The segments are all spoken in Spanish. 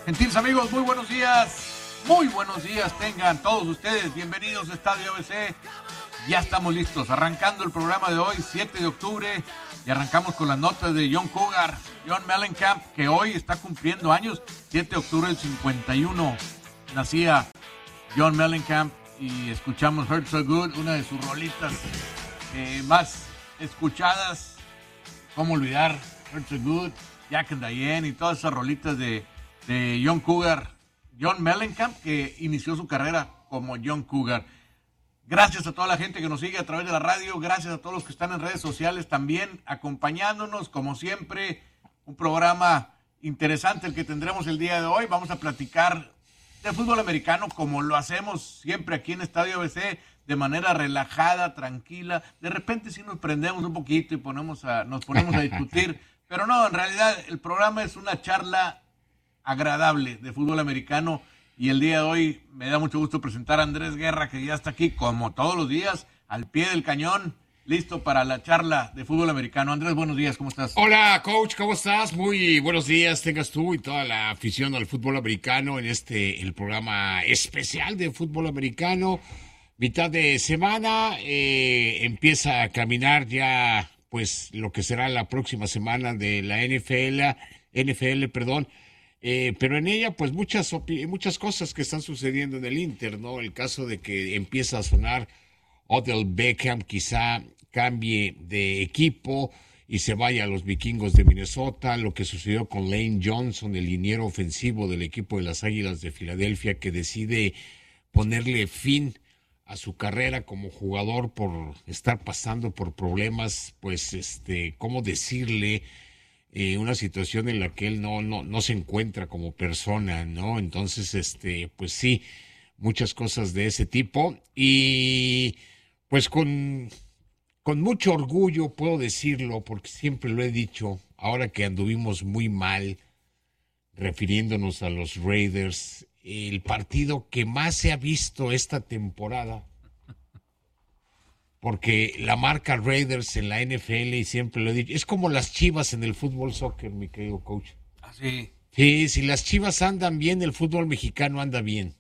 Gentiles amigos, muy buenos días tengan todos ustedes, bienvenidos a Estadio ABC. Ya estamos listos, arrancando el programa de hoy, 7 de octubre, y arrancamos con las notas de John Cougar, John Mellencamp, que hoy está cumpliendo años, 7 de octubre del 51, nacía John Mellencamp, y escuchamos Hurt So Good, una de sus rolitas más escuchadas, cómo olvidar Hurt So Good, Jack and Diane y todas esas rolitas de John Cougar, John Mellencamp, que inició su carrera como John Cougar. Gracias a toda la gente que nos sigue a través de la radio, gracias a todos los que están en redes sociales también acompañándonos, como siempre, un programa interesante el que tendremos el día de hoy. Vamos a platicar de fútbol americano como lo hacemos siempre aquí en Estadio ABC, de manera relajada, tranquila. De repente sí nos prendemos un poquito y nos ponemos a discutir, pero no, en realidad el programa es una charla agradable de fútbol americano, y el día de hoy me da mucho gusto presentar a Andrés Guerra, que ya está aquí como todos los días, al pie del cañón, listo para la charla de fútbol americano. Andrés, buenos días, ¿cómo estás? Hola, coach, ¿cómo estás? Muy buenos días tengas tú y toda la afición al fútbol americano en el programa especial de fútbol americano. Mitad de semana, empieza a caminar ya pues lo que será la próxima semana de la NFL, pero en ella pues muchas cosas que están sucediendo en el Inter, ¿no? El caso de que empieza a sonar Odell Beckham quizá cambie de equipo y se vaya a los Vikingos de Minnesota, lo que sucedió con Lane Johnson, el liniero ofensivo del equipo de las Águilas de Filadelfia, que decide ponerle fin a su carrera como jugador por estar pasando por problemas, pues ¿cómo decirle? Una situación en la que él no se encuentra como persona, ¿no? Entonces, pues sí, muchas cosas de ese tipo, y pues con mucho orgullo puedo decirlo, porque siempre lo he dicho, ahora que anduvimos muy mal, refiriéndonos a los Raiders, el partido que más se ha visto esta temporada, porque la marca Raiders en la NFL, y siempre lo he dicho, es como las Chivas en el fútbol soccer, mi querido coach. ¿Ah, sí? Sí, si las Chivas andan bien, el fútbol mexicano anda bien.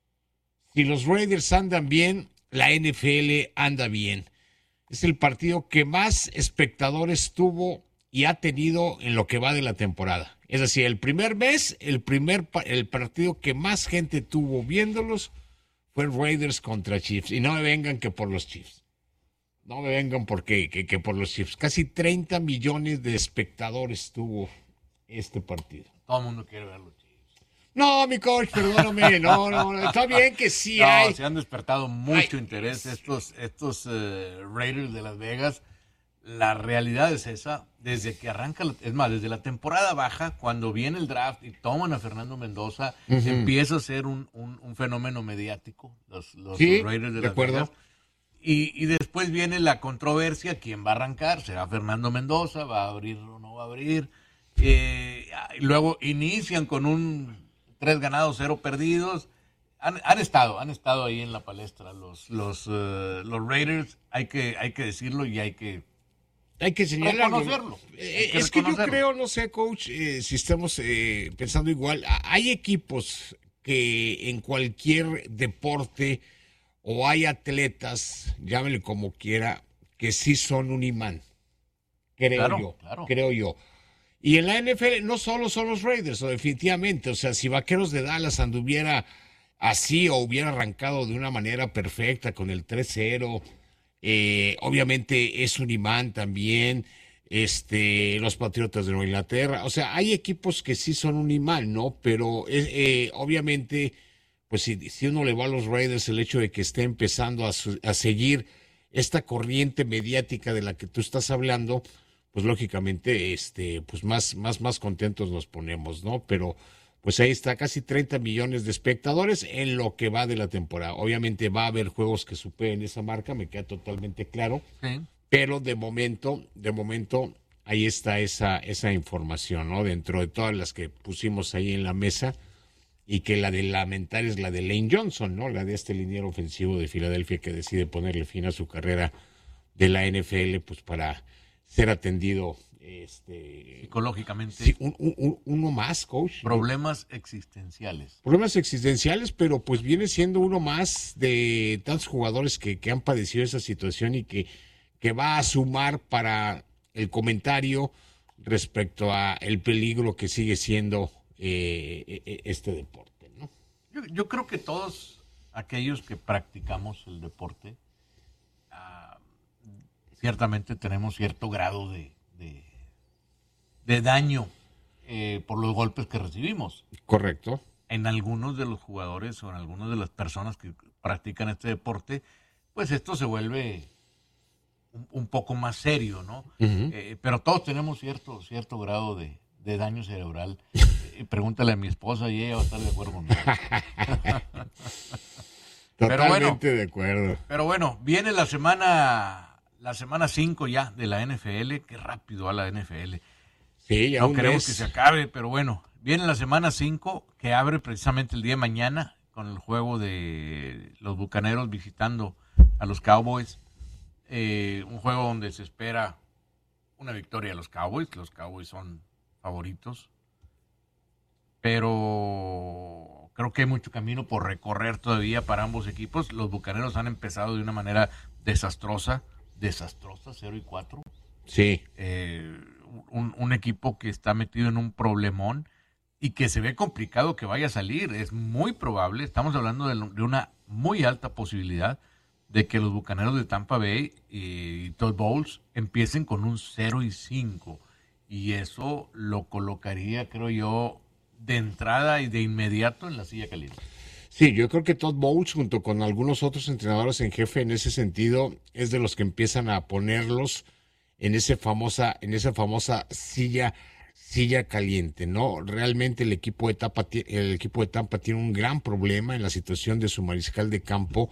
Si los Raiders andan bien, la NFL anda bien. Es el partido que más espectadores tuvo y ha tenido en lo que va de la temporada. Es decir, el primer mes, el partido que más gente tuvo viéndolos fue Raiders contra Chiefs. Y no me vengan que por los Chiefs. No me vengan que por los Chiefs. Casi 30 millones de espectadores tuvo este partido. Todo el mundo quiere ver los Chiefs. No, mi coach, perdóname. No, está bien que sí hay. Se han despertado mucho interés estos Raiders de Las Vegas. La realidad es esa, desde que arranca, desde la temporada baja, cuando viene el draft y toman a Fernando Mendoza, empieza a ser un fenómeno mediático, los Raiders de Las Vegas. Y después viene la controversia, ¿quién va a arrancar? ¿Será Fernando Mendoza? ¿Va a abrir o no va a abrir? Y luego inician con un 3 ganados, 0 perdidos. Han estado ahí en la palestra los Raiders, hay que decirlo, y hay que señalarlo. Reconocerlo. Es que yo creo, no sé, coach, si estamos pensando igual, hay equipos que en cualquier deporte, o hay atletas, llámenle como quiera, que sí son un imán, creo yo. Y en la NFL no solo son los Raiders, definitivamente, o sea, si Vaqueros de Dallas anduviera así o hubiera arrancado de una manera perfecta con el 3-0, obviamente es un imán también, los Patriotas de Nueva Inglaterra, o sea, hay equipos que sí son un imán, ¿no? Pero obviamente, pues si uno le va a los Raiders, el hecho de que esté empezando a seguir esta corriente mediática de la que tú estás hablando, pues lógicamente, pues más contentos nos ponemos, ¿no? Pero pues ahí está, casi 30 millones de espectadores en lo que va de la temporada. Obviamente va a haber juegos que superen esa marca, me queda totalmente claro, sí. Pero de momento, ahí está esa información, ¿no? Dentro de todas las que pusimos ahí en la mesa, y que la de lamentar es la de Lane Johnson, ¿no? La de este liniero ofensivo de Filadelfia que decide ponerle fin a su carrera de la NFL, pues para ser atendido psicológicamente. Sí, uno más, coach. Problemas existenciales. Problemas existenciales, pero pues viene siendo uno más de tantos jugadores que han padecido esa situación y que va a sumar para el comentario respecto a el peligro que sigue siendo este deporte, ¿no? Yo creo que todos aquellos que practicamos el deporte, ciertamente tenemos cierto grado de daño por los golpes que recibimos. Correcto. En algunos de los jugadores o en algunas de las personas que practican este deporte, pues esto se vuelve un poco más serio, ¿no? Uh-huh. Pero todos tenemos cierto grado de daño cerebral. Pregúntale a mi esposa y ella va a estar de acuerdo conmigo. Totalmente de acuerdo. Pero bueno, viene la semana 5 ya de la NFL. Qué rápido va la NFL. Sí, ya no queremos que se acabe, pero bueno, viene la semana 5 que abre precisamente el día de mañana con el juego de los Bucaneros visitando a los Cowboys. Un juego donde se espera una victoria de los Cowboys. Los Cowboys son favoritos. Pero creo que hay mucho camino por recorrer todavía para ambos equipos. Los Bucaneros han empezado de una manera desastrosa, 0-4. Sí. Un equipo que está metido en un problemón y que se ve complicado que vaya a salir. Es muy probable, estamos hablando de una muy alta posibilidad de que los Bucaneros de Tampa Bay y Todd Bowles empiecen con un 0-5. Y eso lo colocaría, creo yo, de entrada y de inmediato en la silla caliente. Sí, yo creo que Todd Bowles, junto con algunos otros entrenadores en jefe en ese sentido, es de los que empiezan a ponerlos en esa famosa silla caliente, ¿no? Realmente el equipo de Tampa tiene un gran problema en la situación de su mariscal de campo.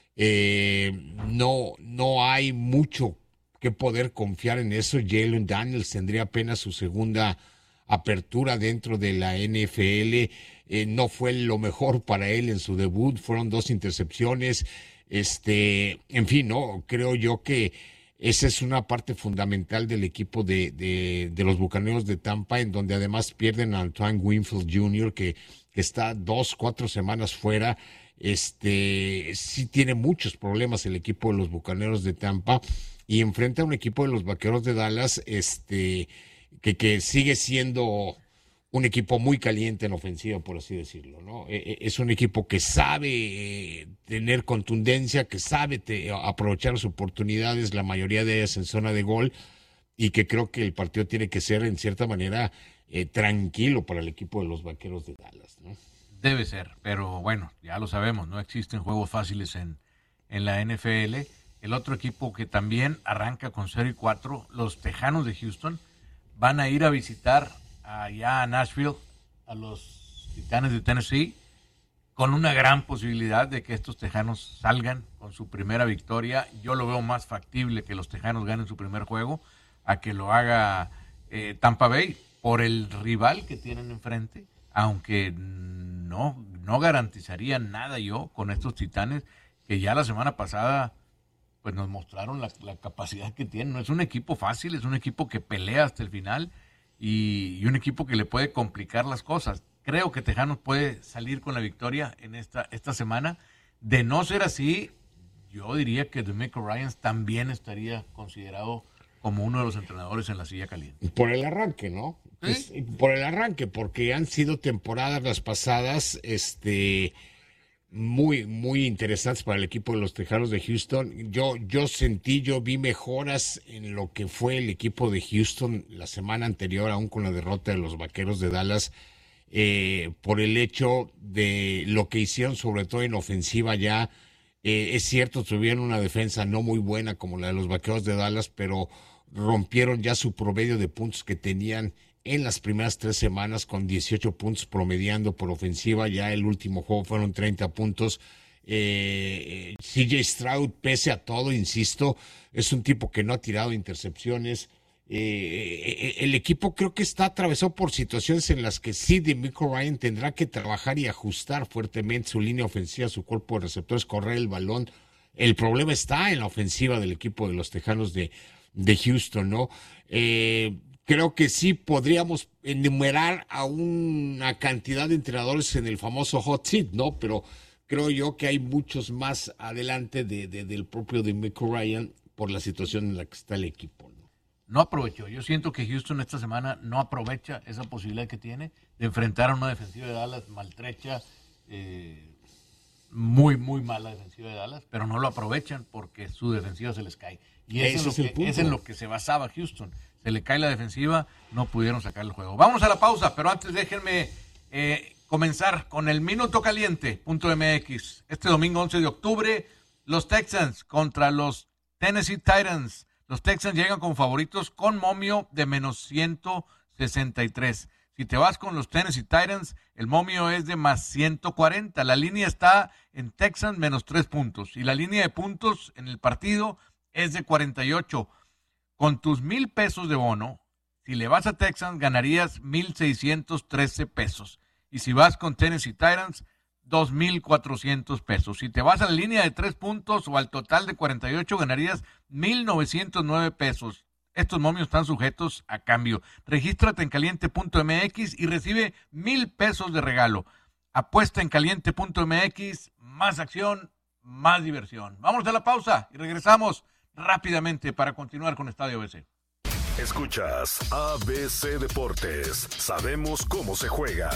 No hay mucho que poder confiar en eso. Jalen Daniels tendría apenas su segunda apertura dentro de la NFL. No fue lo mejor para él en su debut, fueron 2 intercepciones. En fin, no, creo yo que esa es una parte fundamental del equipo de los Bucaneros de Tampa, en donde además pierden a Antoine Winfield Jr., que está 2-4 semanas fuera. Sí tiene muchos problemas el equipo de los Bucaneros de Tampa y enfrenta a un equipo de los Vaqueros de Dallas, que sigue siendo un equipo muy caliente en ofensiva, por así decirlo, ¿no? Es un equipo que sabe tener contundencia, que sabe aprovechar las oportunidades, la mayoría de ellas en zona de gol, y que creo que el partido tiene que ser, en cierta manera, tranquilo para el equipo de los Vaqueros de Dallas, ¿no? Debe ser, pero bueno, ya lo sabemos, no existen juegos fáciles en la NFL. El otro equipo que también arranca con 0-4, los Tejanos de Houston, van a ir a visitar allá a Nashville a los Titanes de Tennessee, con una gran posibilidad de que estos Tejanos salgan con su primera victoria. Yo lo veo más factible que los Tejanos ganen su primer juego a que lo haga Tampa Bay por el rival que tienen enfrente, aunque no garantizaría nada yo con estos Titanes que ya la semana pasada pues nos mostraron la capacidad que tienen. No es un equipo fácil, es un equipo que pelea hasta el final y un equipo que le puede complicar las cosas. Creo que Tejanos puede salir con la victoria en esta semana. De no ser así, yo diría que DeMeco Ryans también estaría considerado como uno de los entrenadores en la silla caliente. Por el arranque, ¿no? ¿Sí? Por el arranque, porque han sido temporadas las pasadas, muy, muy interesantes para el equipo de los Tejanos de Houston. Yo vi mejoras en lo que fue el equipo de Houston la semana anterior, aún con la derrota de los Vaqueros de Dallas, por el hecho de lo que hicieron, sobre todo en ofensiva ya. Es cierto, tuvieron una defensa no muy buena como la de los Vaqueros de Dallas, pero rompieron ya su promedio de puntos que tenían en las primeras 3 semanas, con 18 puntos promediando por ofensiva. Ya el último juego fueron 30 puntos. CJ Stroud, pese a todo, insisto, es un tipo que no ha tirado intercepciones. El equipo creo que está atravesado por situaciones en las que sí, DeMeco Ryans tendrá que trabajar y ajustar fuertemente su línea ofensiva, su cuerpo de receptores, correr el balón. El problema está en la ofensiva del equipo de los Tejanos de Houston, ¿no? creo que sí podríamos enumerar a una cantidad de entrenadores en el famoso hot seat, ¿no? Pero creo yo que hay muchos más adelante del propio DeMeco Ryan por la situación en la que está el equipo, ¿no? No aprovechó. Yo siento que Houston esta semana no aprovecha esa posibilidad que tiene de enfrentar a una defensiva de Dallas maltrecha, muy, muy mala defensiva de Dallas, pero no lo aprovechan porque su defensiva se les cae. Y eso es en lo que se basaba Houston. Se le cae la defensiva, no pudieron sacar el juego. Vamos a la pausa, pero antes déjenme comenzar con el Minuto Caliente.mx. Este domingo 11 de octubre, los Texans contra los Tennessee Titans. Los Texans llegan como favoritos con momio de menos 163. Si te vas con los Tennessee Titans, el momio es de más 140. La línea está en Texans menos 3 puntos. Y la línea de puntos en el partido es de 48. Con tus $1,000 de bono, si le vas a Texans, ganarías 1,613 pesos. Y si vas con Tennessee Titans, 2,400 pesos. Si te vas a la línea de 3 puntos o al total de 48, ganarías 1,909 pesos. Estos momios están sujetos a cambio. Regístrate en caliente.mx y recibe 1,000 pesos de regalo. Apuesta en caliente.mx, más acción, más diversión. Vamos a la pausa y regresamos rápidamente para continuar con Estadio ABC. Escuchas ABC Deportes. Sabemos cómo se juega.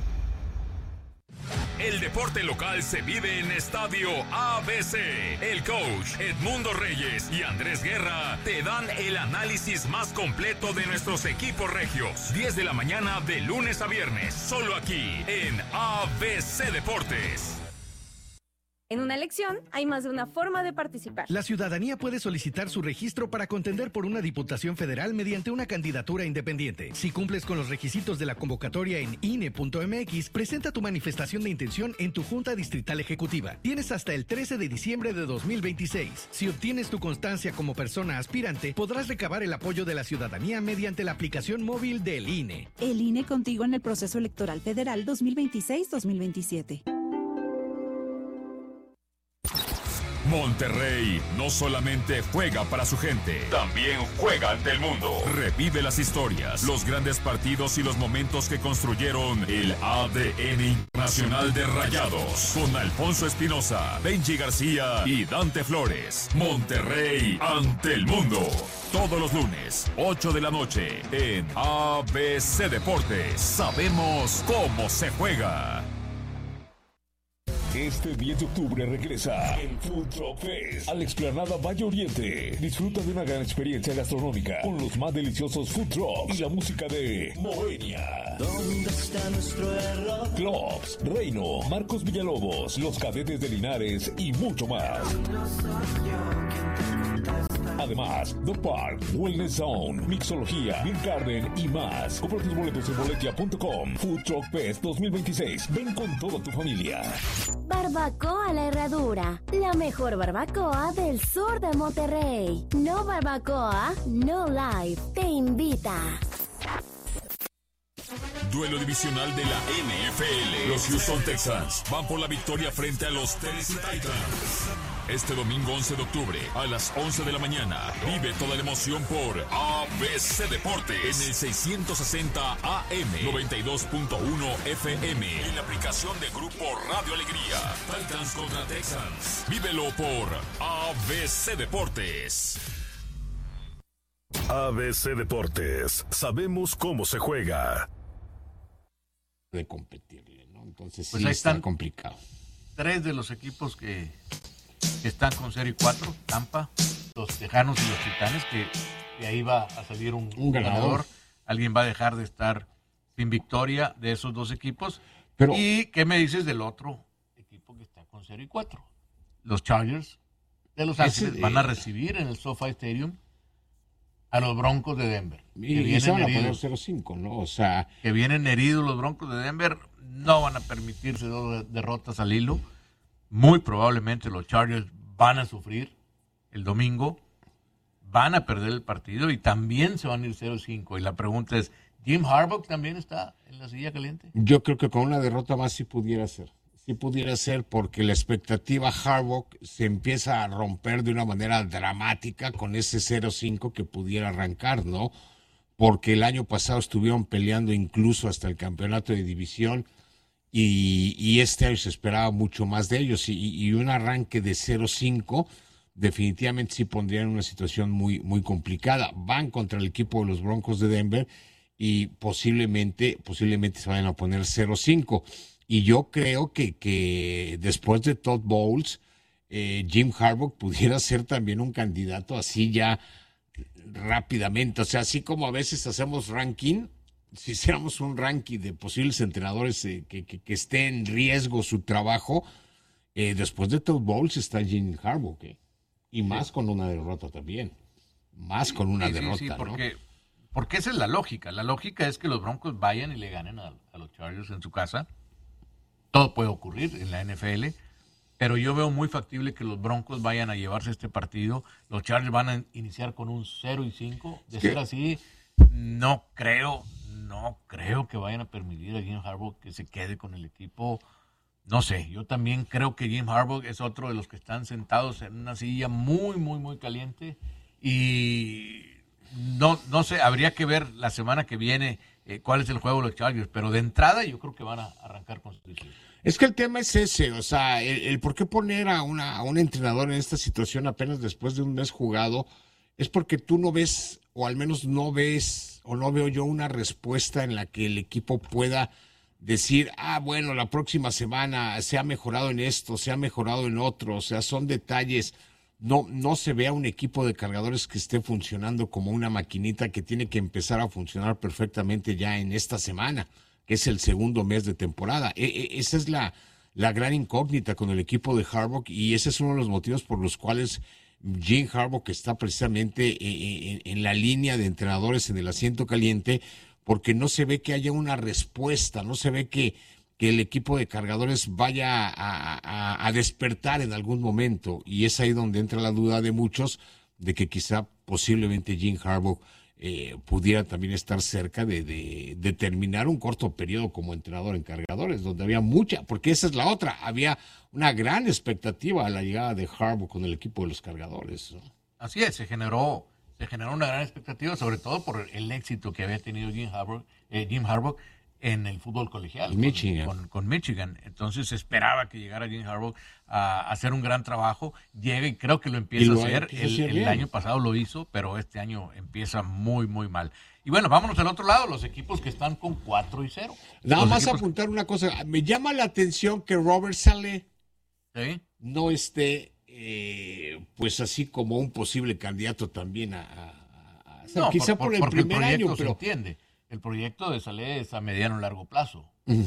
El deporte local se vive en Estadio ABC. El coach Edmundo Reyes y Andrés Guerra te dan el análisis más completo de nuestros equipos regios. 10 de la mañana de lunes a viernes, solo aquí en ABC Deportes. En una elección hay más de una forma de participar. La ciudadanía puede solicitar su registro para contender por una diputación federal mediante una candidatura independiente. Si cumples con los requisitos de la convocatoria en INE.mx, presenta tu manifestación de intención en tu Junta Distrital Ejecutiva. Tienes hasta el 13 de diciembre de 2026. Si obtienes tu constancia como persona aspirante, podrás recabar el apoyo de la ciudadanía mediante la aplicación móvil del INE. El INE contigo en el proceso electoral federal 2026-2027. Monterrey no solamente juega para su gente, también juega ante el mundo. Revive las historias, los grandes partidos y los momentos que construyeron el ADN internacional de Rayados. Con Alfonso Espinosa, Benji García y Dante Flores. Monterrey ante el mundo. Todos los lunes, 8 de la noche, en ABC Deportes. Sabemos cómo se juega. Este 10 de octubre regresa el Food Truck Fest a la explanada Valle Oriente. Disfruta de una gran experiencia gastronómica con los más deliciosos food trucks y la música de Moenia. ¿Dónde está nuestro error? Clubs, Reino, Marcos Villalobos, Los Cadetes de Linares y mucho más. Además, The Park, Wellness Zone, Mixología, Beer Garden y más. Compra tus boletos en boletia.com. Food Truck Fest 2026. Ven con toda tu familia. Barbacoa La Herradura, la mejor barbacoa del sur de Monterrey. No barbacoa, no live. Te invita. Duelo divisional de la NFL. Los Houston Texans van por la victoria frente a los Tennessee Titans. Este domingo 11 de octubre a las 11 de la mañana. Vive toda la emoción por ABC Deportes en el 660 AM, 92.1 FM. En la aplicación de Grupo Radio Alegría. Titans contra Texans. Vívelo por ABC Deportes. ABC Deportes. Sabemos cómo se juega. De competirle, ¿no? Entonces pues sí ahí está complicado. 3 de los equipos que están con 0-4, Tampa, los Tejanos y los Titanes, que de ahí va a salir un ganador. Alguien va a dejar de estar sin victoria de esos dos equipos. Pero, ¿y qué me dices del otro equipo que está con 0-4? Los Chargers de Los Ángeles van a recibir en el SoFi Stadium a los Broncos de Denver. Y se van a poner 0-5, ¿no? O sea, que vienen heridos los Broncos de Denver, no van a permitirse 2 derrotas al hilo. Muy probablemente los Chargers van a sufrir el domingo, van a perder el partido y también se van a ir 0-5. Y la pregunta es, ¿Jim Harbaugh también está en la silla caliente? Yo creo que con una derrota más sí pudiera ser. Sí pudiera ser porque la expectativa Harbaugh se empieza a romper de una manera dramática con ese 0-5 que pudiera arrancar, ¿no? porque el año pasado estuvieron peleando incluso hasta el campeonato de división y este año se esperaba mucho más de ellos y un arranque de 0-5 definitivamente sí pondría en una situación muy, muy complicada. Van contra el equipo de los Broncos de Denver y posiblemente se vayan a poner 0-5. Y yo creo que después de Todd Bowles, Jim Harbaugh pudiera ser también un candidato así ya rápidamente. O sea, así como a veces hacemos ranking, si hiciéramos un ranking de posibles entrenadores que esté en riesgo su trabajo, después de Todd Bowles está Jim Harbaugh, y más con una derrota también. Más con una derrota, sí, porque, ¿no? Porque esa es la lógica. La lógica es que los Broncos vayan y le ganen a los Chargers en su casa. Todo puede ocurrir en la NFL, pero yo veo muy factible que los Broncos vayan a llevarse este partido. Los Chargers van a iniciar con un 0-5. De ser así, no creo que vayan a permitir a Jim Harbaugh que se quede con el equipo. No sé, yo también creo que Jim Harbaugh es otro de los que están sentados en una silla muy, muy, muy caliente y no sé, habría que ver la semana que viene cuál es el juego de los Chargers, pero de entrada yo creo que van a arrancar con su decisión. Es que el tema es ese, o sea, el por qué poner a un entrenador en esta situación apenas después de un mes jugado es porque tú no ves, o al menos no ves, o no veo yo una respuesta en la que el equipo pueda decir, bueno, la próxima semana se ha mejorado en esto, se ha mejorado en otro, o sea, son detalles. No se ve a un equipo de cargadores que esté funcionando como una maquinita que tiene que empezar a funcionar perfectamente ya en esta semana, que es el segundo mes de temporada. Esa es la gran incógnita con el equipo de Harbaugh y ese es uno de los motivos por los cuales Jim Harbaugh está precisamente en la línea de entrenadores en el asiento caliente, porque no se ve que haya una respuesta, no se ve que el equipo de cargadores vaya a despertar en algún momento. Y es ahí donde entra la duda de muchos de que quizá posiblemente Jim Harbaugh pudiera también estar cerca de terminar un corto periodo como entrenador en cargadores, donde había mucha, porque esa es la otra, había una gran expectativa a la llegada de Harbaugh con el equipo de los cargadores, ¿no? Así es, se generó una gran expectativa, sobre todo por el éxito que había tenido Jim Harbaugh en el fútbol colegial con Michigan. Entonces se esperaba que llegara Jim Harbaugh a hacer un gran trabajo. Llega y creo que lo empieza a hacer. El año pasado lo hizo, pero este año empieza muy, muy mal. Y bueno, vámonos al otro lado, los equipos que están con 4-0. Nada más apuntar una cosa. Me llama la atención que Robert Saleh no esté pues así como un posible candidato también quizá por el primer año, pero se entiende. El proyecto de Saleh es a mediano y largo plazo.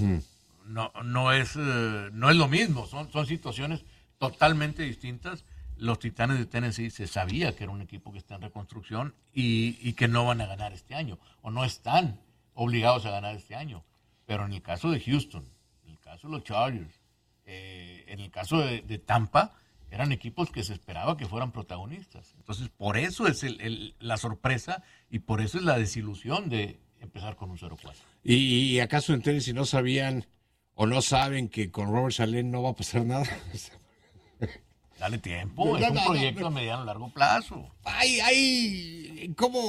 No es lo mismo, son situaciones totalmente distintas. Los Titanes de Tennessee se sabía que era un equipo que está en reconstrucción y que no van a ganar este año, o no están obligados a ganar este año. Pero en el caso de Houston, en el caso de los Chargers, en el caso de Tampa, eran equipos que se esperaba que fueran protagonistas. Entonces, por eso es la sorpresa y por eso es la desilusión de empezar con un 0-4. ¿Y acaso en Tennessee no sabían o no saben que con Robert Saleh no va a pasar nada? Dale tiempo, es un proyecto a mediano y largo plazo. Hay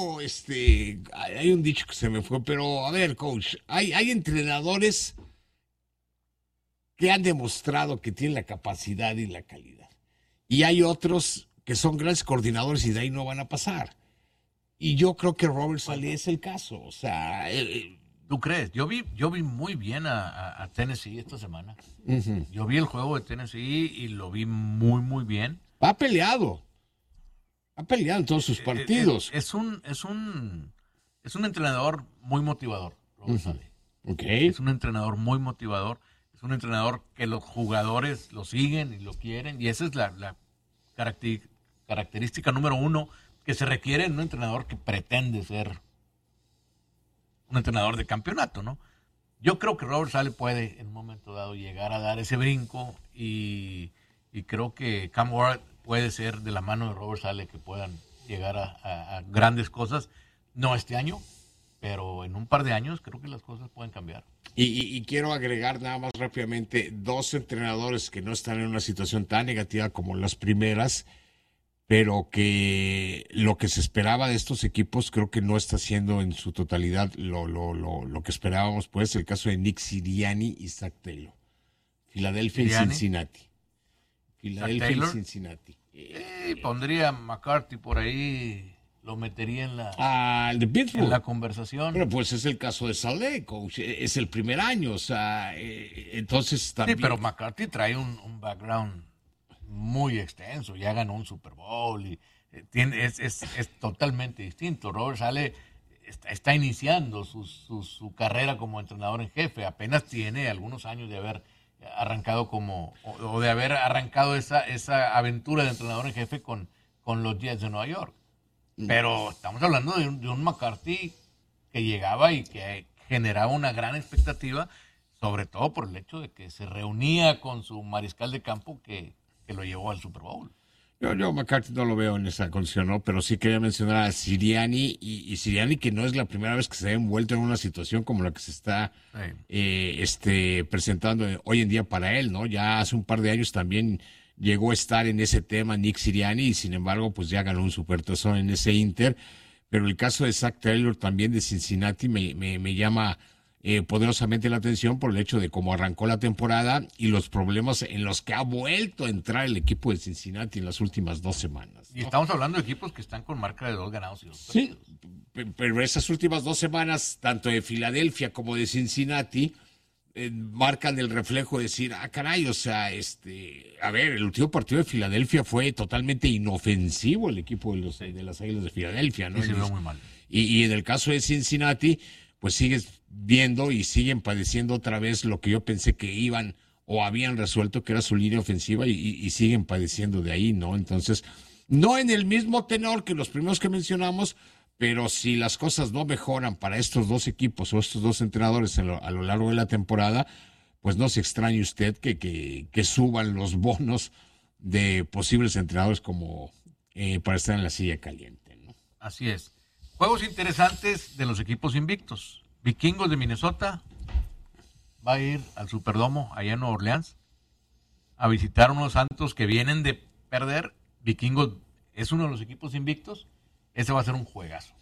un dicho que se me fue, pero a ver, coach, hay entrenadores que han demostrado que tienen la capacidad y la calidad. Y hay otros que son grandes coordinadores y de ahí no van a pasar. Y yo creo que Robert Saleh es el caso. O sea, ¿tú crees? Yo vi muy bien a Tennessee esta semana. Yo vi el juego de Tennessee y lo vi muy, muy bien. Ha peleado en todos sus partidos. Es un entrenador muy motivador, Robert Saleh. Okay. Es un entrenador muy motivador. Es un entrenador que los jugadores lo siguen y lo quieren. Y esa es la característica número uno que se requiere en un entrenador que pretende ser un entrenador de campeonato, ¿no? Yo creo que Robert Saleh puede en un momento dado llegar a dar ese brinco y creo que Cam Ward puede ser de la mano de Robert Saleh que puedan llegar a grandes cosas, no este año, pero en un par de años creo que las cosas pueden cambiar. Y quiero agregar nada más rápidamente 2 entrenadores que no están en una situación tan negativa como las primeras, pero que lo que se esperaba de estos equipos creo que no está siendo en su totalidad lo que esperábamos, pues el caso de Nick Sirianni y Zach Taylor. Filadelfia y Cincinnati. Filadelfia y Cincinnati. Pondría McCarthy por ahí, lo metería en de Pittsburgh. En la conversación. Pero pues es el caso de Saleh, coach, es el primer año, o sea, entonces también... Sí, pero McCarthy trae un background muy extenso, ya ganó un Super Bowl y es totalmente distinto. Robert Saleh está iniciando su carrera como entrenador en jefe, apenas tiene algunos años de haber arrancado o de haber arrancado esa aventura de entrenador en jefe con los Jets de Nueva York. Pero estamos hablando de un McCarthy que llegaba y que generaba una gran expectativa, sobre todo por el hecho de que se reunía con su mariscal de campo que lo llevó al Super Bowl. Yo McCarthy no lo veo en esa condición, ¿no? Pero sí quería mencionar a Sirianni y Sirianni, que no es la primera vez que se ha envuelto en una situación como la que se está presentando hoy en día para él, ¿no? Ya hace un par de años también llegó a estar en ese tema Nick Sirianni y sin embargo pues ya ganó un supertazón en ese Inter. Pero el caso de Zach Taylor también de Cincinnati me llama poderosamente la atención por el hecho de cómo arrancó la temporada y los problemas en los que ha vuelto a entrar el equipo de Cincinnati en las últimas 2 semanas, ¿no? Y estamos hablando de equipos que están con marca de 2 ganados y 2 perdidos. Sí, pero esas últimas 2 semanas, tanto de Filadelfia como de Cincinnati, marcan el reflejo de decir, caray, o sea, a ver, el último partido de Filadelfia fue totalmente inofensivo el equipo de las Águilas de Filadelfia, ¿no? Y se vio muy mal. Y en el caso de Cincinnati, pues sigues viendo y siguen padeciendo otra vez lo que yo pensé que iban o habían resuelto, que era su línea ofensiva, y siguen padeciendo de ahí, ¿no? Entonces, no en el mismo tenor que los primeros que mencionamos, pero si las cosas no mejoran para estos 2 equipos o estos 2 entrenadores a lo largo de la temporada, pues no se extrañe usted que suban los bonos de posibles entrenadores como para estar en la silla caliente, ¿no? Así es. Juegos interesantes de los equipos invictos. Vikingos de Minnesota va a ir al Superdomo allá en Nueva Orleans a visitar unos Santos que vienen de perder. Vikingos es uno de los equipos invictos. Ese va a ser un juegazo.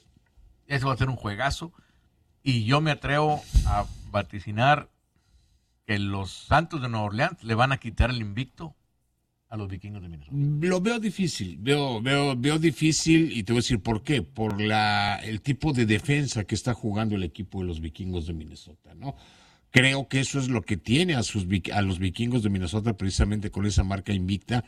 Y yo me atrevo a vaticinar que los Santos de Nueva Orleans le van a quitar el invicto a los Vikingos de Minnesota. Lo veo difícil, veo difícil, y te voy a decir por qué. Por el tipo de defensa que está jugando el equipo de los Vikingos de Minnesota, ¿no? Creo que eso es lo que tiene a los Vikingos de Minnesota precisamente con esa marca invicta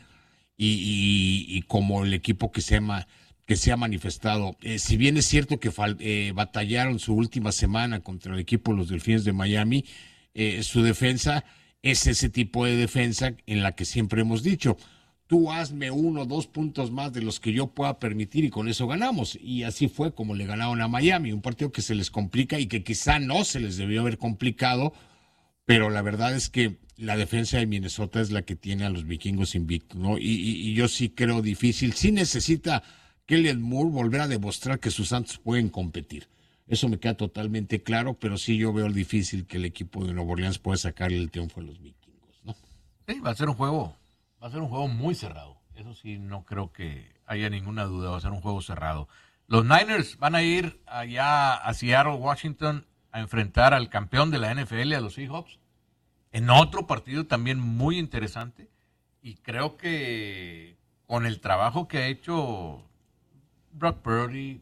y como el equipo que se ha manifestado. Si bien es cierto que batallaron su última semana contra el equipo de los Delfines de Miami, su defensa es ese tipo de defensa en la que siempre hemos dicho, tú hazme 1 o 2 puntos más de los que yo pueda permitir y con eso ganamos. Y así fue como le ganaron a Miami, un partido que se les complica y que quizá no se les debió haber complicado, pero la verdad es que la defensa de Minnesota es la que tiene a los Vikingos invictos, ¿no? Y yo sí creo difícil, sí necesita Kellen Moore volver a demostrar que sus Santos pueden competir. Eso me queda totalmente claro, pero sí yo veo difícil que el equipo de Nueva Orleans pueda sacarle el triunfo a los Vikingos, ¿no? Sí, va a ser un juego muy cerrado. Eso sí, no creo que haya ninguna duda, va a ser un juego cerrado. Los Niners van a ir allá a Seattle, Washington, a enfrentar al campeón de la NFL, a los Seahawks, en otro partido también muy interesante, y creo que con el trabajo que ha hecho Brock Purdy,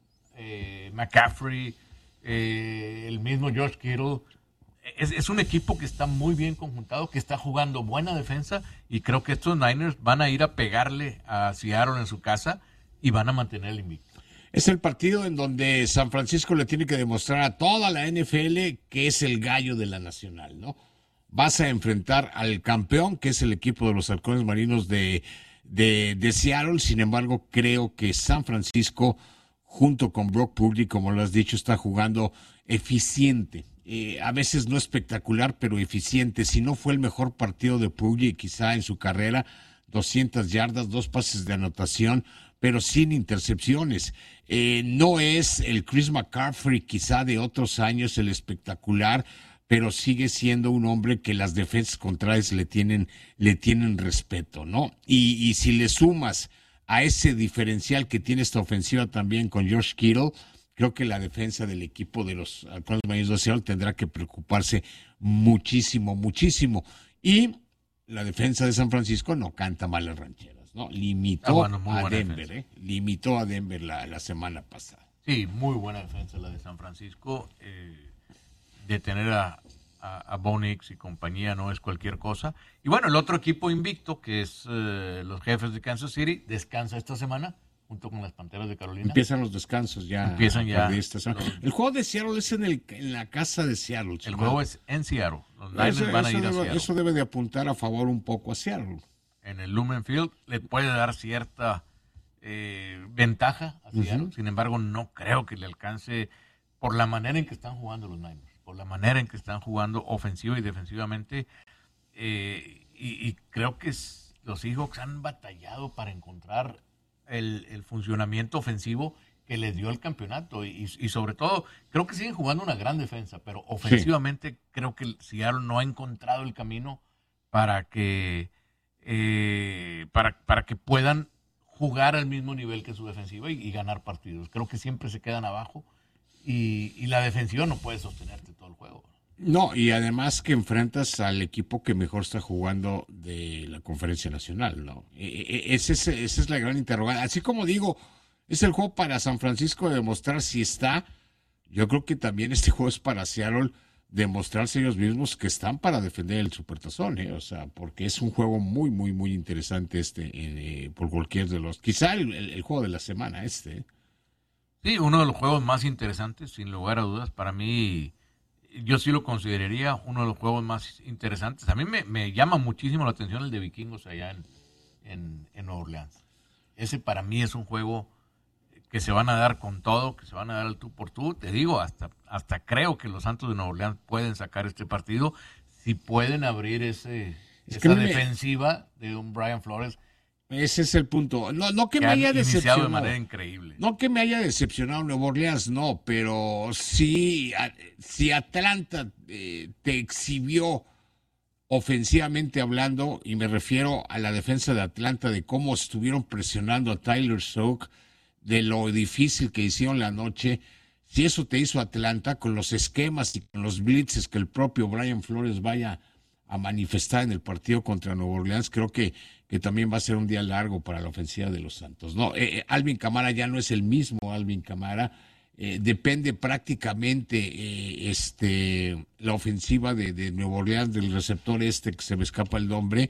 McCaffrey, el mismo George Kittle, es un equipo que está muy bien conjuntado, que está jugando buena defensa, y creo que estos Niners van a ir a pegarle a Seattle en su casa y van a mantener el invicto. Es el partido en donde San Francisco le tiene que demostrar a toda la NFL que es el gallo de la nacional, ¿no? Vas a enfrentar al campeón, que es el equipo de los Halcones Marinos de Seattle. Sin embargo, creo que San Francisco, junto con Brock Purdy, como lo has dicho, está jugando eficiente. A veces no espectacular, pero eficiente. Si no fue el mejor partido de Purdy quizá en su carrera, 200 yardas, 2 pases de anotación, pero sin intercepciones. No es el Chris McCaffrey quizá de otros años, el espectacular, pero sigue siendo un hombre que las defensas contrarias le tienen respeto, ¿no? Y si le sumas a ese diferencial que tiene esta ofensiva también con George Kittle, creo que la defensa del equipo de los Halcones Marinos de Seattle tendrá que preocuparse muchísimo. Y la defensa de San Francisco no canta mal las rancheras, ¿no? Limitó a Denver, limitó a Denver la semana pasada. Sí, muy buena defensa la de San Francisco. De tener a Bo Nix y compañía no es cualquier cosa. Y bueno, el otro equipo invicto, que es los Jefes de Kansas City, descansa esta semana junto con las Panteras de Carolina. Empiezan los descansos ya. Empiezan ya. El juego de Seattle es en la casa de Seattle. El juego es en Seattle. Los Niners van a ir a Seattle. Eso debe de apuntar a favor un poco a Seattle. En el Lumen Field le puede dar cierta ventaja a Seattle. Sin embargo, no creo que le alcance por la manera en que están jugando los Niners. Por la manera en que están jugando ofensiva y defensivamente. Y creo que los Seahawks han batallado para encontrar el funcionamiento ofensivo que les dio el campeonato. Y sobre todo, creo que siguen jugando una gran defensa, pero ofensivamente creo que Seattle no ha encontrado el camino para que puedan jugar al mismo nivel que su defensiva y ganar partidos. Creo que siempre se quedan abajo. Y la defensiva no puede sostenerte todo el juego. No, y además que enfrentas al equipo que mejor está jugando de la Conferencia Nacional, ¿no? Esa es la gran interrogante. Así como digo, es el juego para San Francisco de demostrar si está. Yo creo que también este juego es para Seattle demostrarse ellos mismos que están para defender el Supertazón, o sea, porque es un juego muy, muy, muy interesante por cualquier de los. Quizá el juego de la semana Sí, uno de los juegos más interesantes, sin lugar a dudas. Para mí, yo sí lo consideraría uno de los juegos más interesantes. A mí me llama muchísimo la atención el de Vikingos allá en Nueva Orleans. Ese para mí es un juego que se van a dar con todo, que se van a dar al tú por tú. Te digo, hasta creo que los Santos de Nueva Orleans pueden sacar este partido si pueden abrir esa defensiva de un Brian Flores. Ese es el punto. No que me haya decepcionado de manera increíble. No que me haya decepcionado Nueva Orleans, no, pero sí, si Atlanta te exhibió ofensivamente hablando, y me refiero a la defensa de Atlanta, de cómo estuvieron presionando a Tyler Shough, de lo difícil que hicieron la noche, si eso te hizo Atlanta con los esquemas y con los blitzes que el propio Brian Flores vaya a manifestar en el partido contra Nueva Orleans, creo que también va a ser un día largo para la ofensiva de los Santos. No, Alvin Kamara ya no es el mismo Alvin Kamara. Depende prácticamente la ofensiva de Nueva Orleans, del receptor que se me escapa el nombre.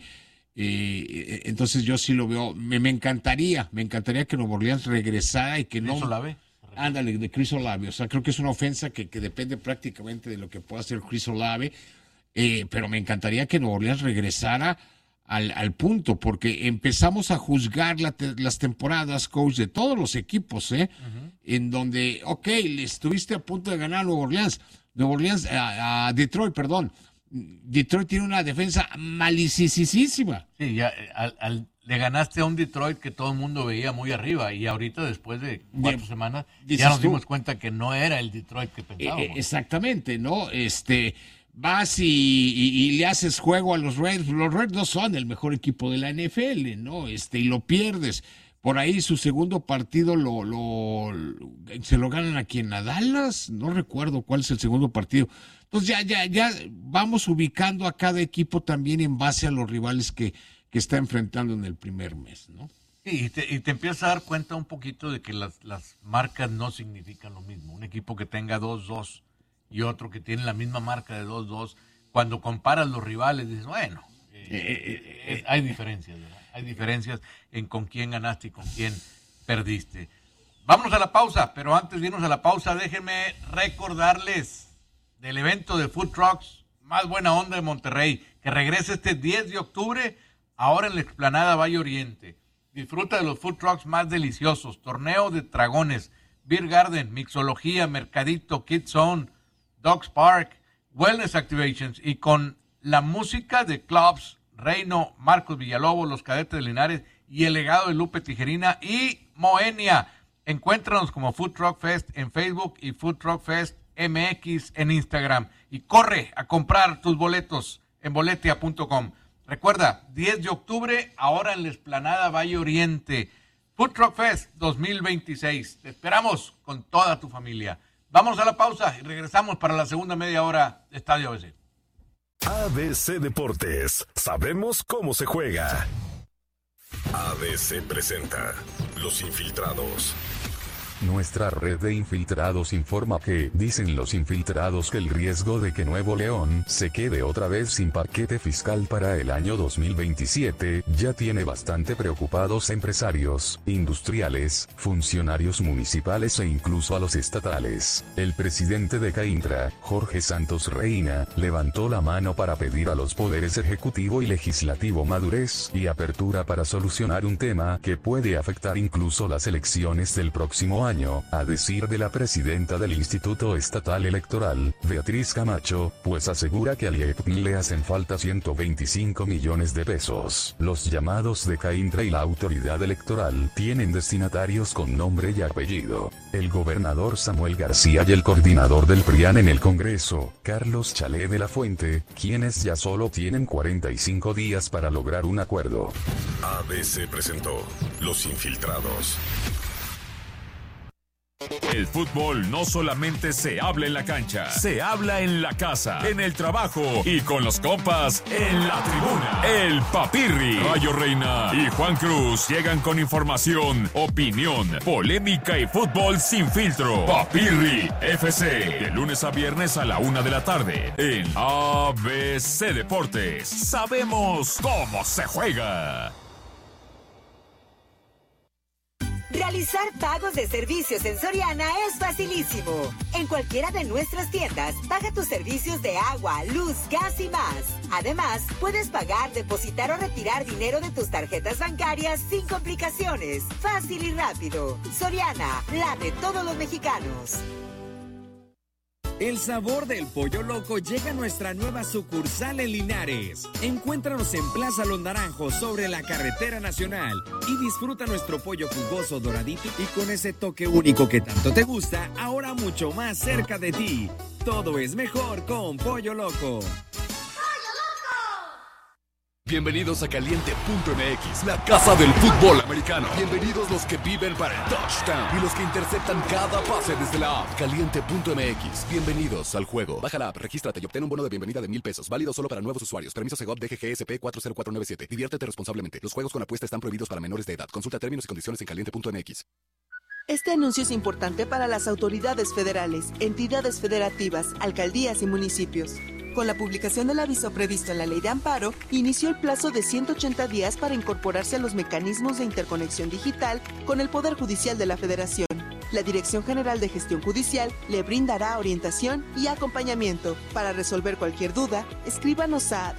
Entonces yo sí lo veo. Me encantaría que Nueva Orleans regresara y que no. Ándale, de Chris Olave. O sea, creo que es una ofensa que depende prácticamente de lo que pueda hacer Chris Olave. Pero me encantaría que Nueva Orleans regresara al punto, porque empezamos a juzgar las temporadas, coach, de todos los equipos, en donde, le estuviste a punto de ganar a Nueva Orleans, a Detroit, perdón. Detroit tiene una defensa malicisísima. Sí, ya le ganaste a un Detroit que todo el mundo veía muy arriba, y ahorita después de 4 semanas ya nos dimos cuenta que no era el Detroit que pensábamos. Exactamente, ¿no? Vas y le haces juego a los Reds. Los Reds no son el mejor equipo de la NFL, ¿no? Y lo pierdes. Por ahí su segundo partido se lo ganan aquí en Dallas. No recuerdo cuál es el segundo partido. Entonces ya vamos ubicando a cada equipo también en base a los rivales que está enfrentando en el primer mes, ¿no? Sí, y te empiezas a dar cuenta un poquito de que las marcas no significan lo mismo. Un equipo que tenga 2-2 y otro que tiene la misma marca de 2-2, cuando comparas los rivales, dices, bueno, hay diferencias, ¿verdad? Hay diferencias en con quién ganaste y con quién perdiste. Vámonos a la pausa, pero antes de irnos a la pausa, déjenme recordarles del evento de Food Trucks Más Buena Onda de Monterrey, que regresa este 10 de octubre, ahora en la explanada Valle Oriente. Disfruta de los Food Trucks más deliciosos, torneo de dragones, Beer Garden, mixología, mercadito, Kids Zone, Dogs Park, Wellness Activations, y con la música de Clubs, Reino, Marcos Villalobos, Los Cadetes de Linares y El Legado de Lupe Tijerina y Moenia. Encuéntranos como Food Truck Fest en Facebook y Food Truck Fest MX en Instagram. Y corre a comprar tus boletos en boletia.com. Recuerda, 10 de octubre, ahora en la explanada Valle Oriente. Food Truck Fest 2026. Te esperamos con toda tu familia. Vamos a la pausa y regresamos para la segunda media hora de Estadio ABC. ABC Deportes. Sabemos cómo se juega. ABC presenta Los Infiltrados. Nuestra red de infiltrados informa que, dicen los infiltrados, que el riesgo de que Nuevo León se quede otra vez sin paquete fiscal para el año 2027 ya tiene bastante preocupados empresarios, industriales, funcionarios municipales e incluso a los estatales. El presidente de CAINTRA, Jorge Santos Reina, levantó la mano para pedir a los poderes ejecutivo y legislativo madurez y apertura para solucionar un tema que puede afectar incluso las elecciones del próximo año, a decir de la presidenta del Instituto Estatal Electoral, Beatriz Camacho, pues asegura que al IEPN le hacen falta 125 millones de pesos. Los llamados de CAINTRA y la autoridad electoral tienen destinatarios con nombre y apellido: el gobernador Samuel García y el coordinador del PRIAN en el Congreso, Carlos Chalé de la Fuente, quienes ya solo tienen 45 días para lograr un acuerdo. ABC presentó Los Infiltrados. El fútbol no solamente se habla en la cancha, se habla en la casa, en el trabajo y con los compas en la tribuna. El Papirri, Rayo Reina y Juan Cruz llegan con información, opinión, polémica y fútbol sin filtro. Papirri FC, de lunes a viernes a la 1 de la tarde en ABC Deportes. Sabemos cómo se juega. Realizar pagos de servicios en Soriana es facilísimo. En cualquiera de nuestras tiendas, paga tus servicios de agua, luz, gas y más. Además, puedes pagar, depositar o retirar dinero de tus tarjetas bancarias sin complicaciones. Fácil y rápido. Soriana, la de todos los mexicanos. El sabor del Pollo Loco llega a nuestra nueva sucursal en Linares. Encuéntranos en Plaza Los Naranjos, sobre la carretera nacional, y disfruta nuestro pollo jugoso, doradito y con ese toque único que tanto te gusta, ahora mucho más cerca de ti. Todo es mejor con Pollo Loco. Bienvenidos a Caliente.mx, la casa del fútbol americano. Bienvenidos los que viven para el touchdown y los que interceptan cada pase desde la app. Caliente.mx, bienvenidos al juego. Baja la app, regístrate y obtén un bono de bienvenida de $1,000. Válido solo para nuevos usuarios. Permiso Segov DGGSP 40497. Diviértete responsablemente. Los juegos con apuesta están prohibidos para menores de edad. Consulta términos y condiciones en Caliente.mx. Este anuncio es importante para las autoridades federales, entidades federativas, alcaldías y municipios. Con la publicación del aviso previsto en la Ley de Amparo, inició el plazo de 180 días para incorporarse a los mecanismos de interconexión digital con el Poder Judicial de la Federación. La Dirección General de Gestión Judicial le brindará orientación y acompañamiento. Para resolver cualquier duda, escríbanos a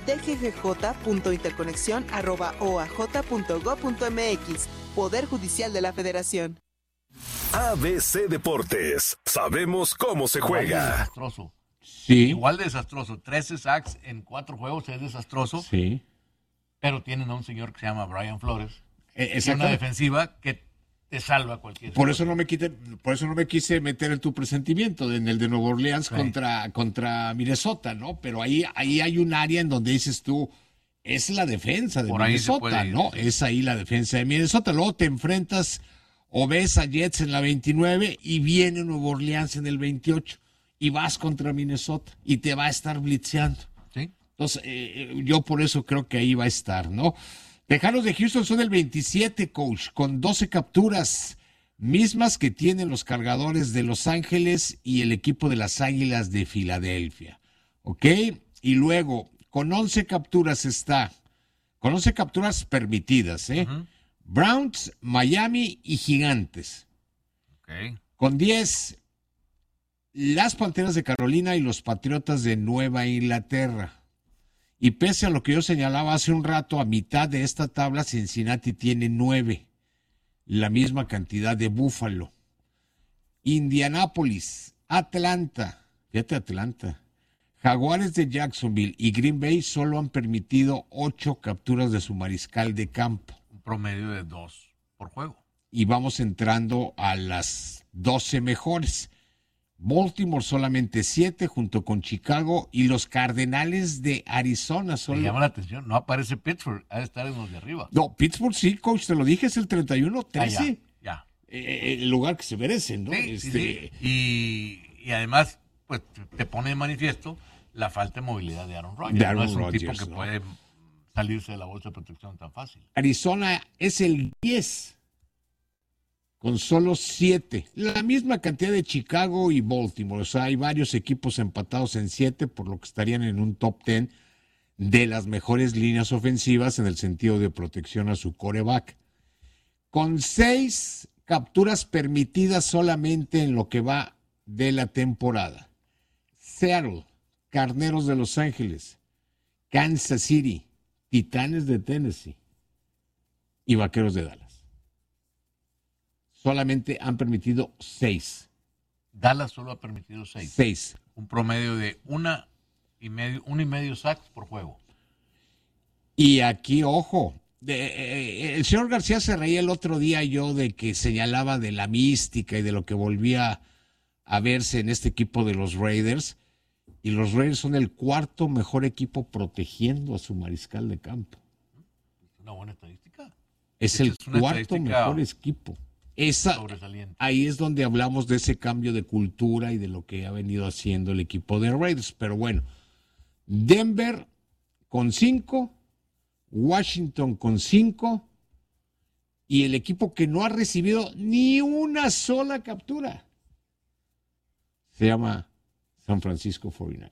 dggj.interconexión@oaj.gov.mx. Poder Judicial de la Federación. ABC Deportes. Sabemos cómo se juega. Desastroso. Sí. Igual desastroso. 13 sacks en 4 juegos es desastroso. Sí. Pero tienen a un señor que se llama Brian Flores. Es una defensiva que te salva cualquier por eso no me quise meter en tu presentimiento en el de Nueva Orleans, sí, contra Minnesota, ¿no? Pero ahí hay un área en donde dices tú, es la defensa de Minnesota, ¿no? Sí. Es ahí la defensa de Minnesota. Luego te enfrentas o ves a Jets en la 29 y viene Nueva Orleans en el 28 y vas contra Minnesota y te va a estar blitzeando. Sí. Entonces, yo por eso creo que ahí va a estar, ¿no? Tejanos de Houston son el 27, coach, con 12 capturas, mismas que tienen los Cargadores de Los Ángeles y el equipo de las Águilas de Filadelfia, ¿ok? Y luego, con 11 capturas con 11 capturas permitidas, Uh-huh. Browns, Miami y Gigantes. Okay. Con 10, las Panteras de Carolina y los Patriotas de Nueva Inglaterra. Y pese a lo que yo señalaba hace un rato, a mitad de esta tabla Cincinnati tiene 9, la misma cantidad de Buffalo. Indianápolis, Atlanta, Jaguares de Jacksonville y Green Bay solo han permitido 8 capturas de su mariscal de campo. Un promedio de 2 por juego. Y vamos entrando a las 12 mejores. Baltimore solamente 7 junto con Chicago y los Cardenales de Arizona. Me llama la atención, no aparece Pittsburgh, ha de estar en los de arriba. No, Pittsburgh sí, coach, te lo dije, es el 31-13. Ya. El lugar que se merecen, ¿no? Sí. Y además, pues te pone de manifiesto la falta de movilidad de Aaron Rodgers. No es un tipo que puede salirse de la bolsa de protección tan fácil. Arizona es el 10 con solo 7. La misma cantidad de Chicago y Baltimore. O sea, hay varios equipos empatados en 7, por lo que estarían en un top 10 de las mejores líneas ofensivas en el sentido de protección a su quarterback. Con 6 capturas permitidas solamente en lo que va de la temporada. Seattle, Carneros de Los Ángeles, Kansas City, Titanes de Tennessee y Vaqueros de Dallas. Solamente han permitido 6. Dallas solo ha permitido 6. 6. Un promedio de 1.5 sacks por juego. Y aquí, ojo, el señor García se reía el otro día yo de que señalaba de la mística y de lo que volvía a verse en este equipo de los Raiders. Y los Raiders son el 4º mejor equipo protegiendo a su mariscal de campo. Una buena estadística. Es el 4º mejor equipo. Ahí es donde hablamos de ese cambio de cultura y de lo que ha venido haciendo el equipo de Raiders. Pero bueno, Denver con 5, Washington con 5 y el equipo que no ha recibido ni una sola captura se llama San Francisco 49ers.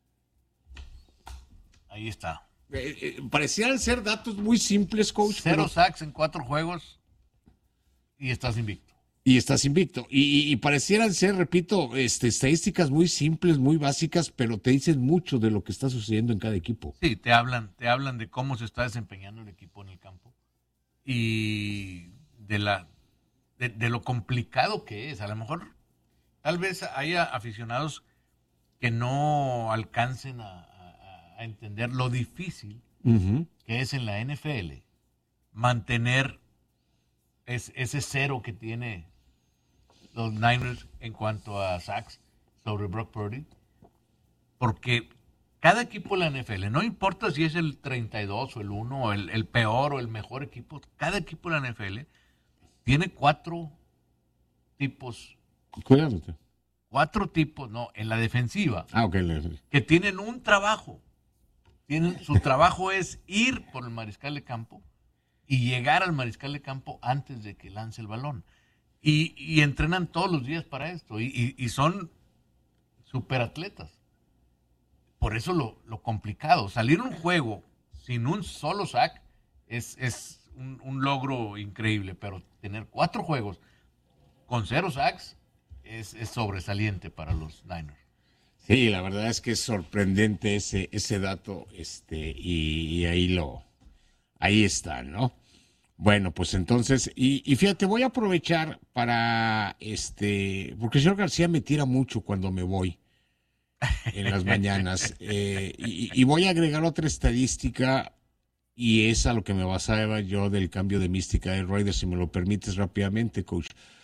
Ahí está. Parecieran ser datos muy simples, coach. 0 sacks en 4 juegos. Y estás invicto. Y parecieran ser, repito, estadísticas muy simples, muy básicas, pero te dicen mucho de lo que está sucediendo en cada equipo. Sí, te hablan de cómo se está desempeñando el equipo en el campo y de lo complicado que es. A lo mejor, tal vez haya aficionados que no alcancen a entender lo difícil que es en la NFL mantener ese 0 que tiene los Niners en cuanto a sacks sobre Brock Purdy, porque cada equipo de la NFL, no importa si es el 32 o el 1 o el peor o el mejor equipo, cada equipo de la NFL tiene 4 tipos. Cuídate. 4 tipos, no, en la defensiva. Ok. Que tienen un trabajo. Su trabajo es ir por el mariscal de campo y llegar al mariscal de campo antes de que lance el balón. Y entrenan todos los días para esto. Y son superatletas. Por eso lo complicado. Salir un juego sin un solo sack es un logro increíble. Pero tener 4 juegos con 0 sacks es sobresaliente para los Niners. Sí, la verdad es que es sorprendente ese dato. Y ahí está, ¿no? Bueno, pues entonces, y fíjate, voy a aprovechar para, porque el señor García me tira mucho cuando me voy en las mañanas, y voy a agregar otra estadística, y es a lo que me basaba yo del cambio de mística de Raiders, si me lo permites rápidamente, coach.